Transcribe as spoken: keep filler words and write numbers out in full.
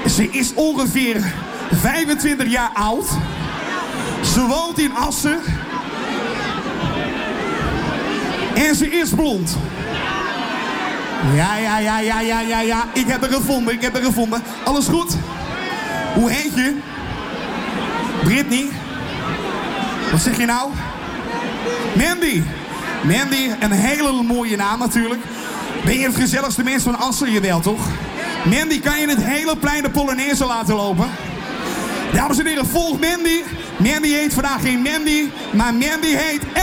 Ze is ongeveer vijfentwintig jaar oud. Ze woont in Assen. En ze is blond. Ja, ja, ja, ja, ja, ja, ja. Ik heb haar gevonden, ik heb haar gevonden. Alles goed? Hoe heet je? Brittany? Wat zeg je nou? Mandy. Mandy, een hele mooie naam natuurlijk. Ben je het gezelligste mens van Assen? Jawel, toch? Mandy, kan je het hele plein de Polonaise laten lopen? Dames en heren, volg Mandy. Mandy heet vandaag geen Mandy, maar Mandy heet...